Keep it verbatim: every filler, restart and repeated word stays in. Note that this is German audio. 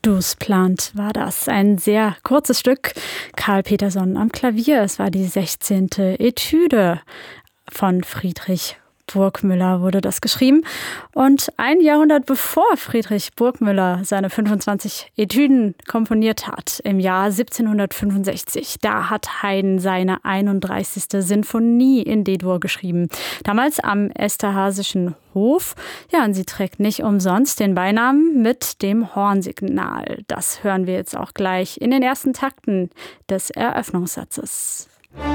Dus plant war das. Ein sehr kurzes Stück. Karl Peterson am Klavier. Es war die sechzehnte Etüde von Friedrich Burgmüller wurde das geschrieben. Und ein Jahrhundert bevor Friedrich Burgmüller seine fünfundzwanzig Etüden komponiert hat, im Jahr siebzehnhundertfünfundsechzig, da hat Haydn seine einunddreißigste Sinfonie in D-Dur geschrieben. Damals am Esterhazischen Hof. Ja, und sie trägt nicht umsonst den Beinamen mit dem Hornsignal. Das hören wir jetzt auch gleich in den ersten Takten des Eröffnungssatzes.